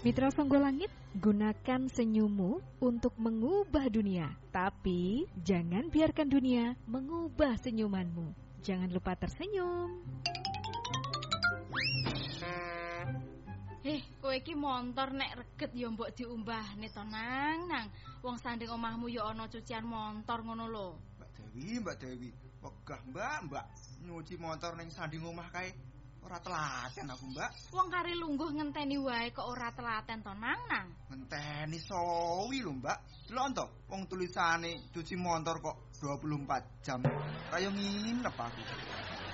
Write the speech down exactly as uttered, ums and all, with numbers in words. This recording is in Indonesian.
Mitra Songgolangit, gunakan senyummu untuk mengubah dunia. Tapi jangan biarkan dunia mengubah senyumanmu. Jangan lupa tersenyum. Eh, kowe iki montor nek reget ya mbok diumbahne to nang nang. Wong sanding omahmu ya ana cucian montor ngono lho. Mbak Dewi, Mbak Dewi, wegah Mbak, Mbak nyuci motor ning sanding omah kae. Ora telaten aku, Mbak. Wong kari lungguh ngenteni wae kok ora telaten to nang nang. Ngenteni sowi lho, Mbak. Delok to, wong tulisane cuci motor kok dua puluh empat jam. Kayak nginep aku.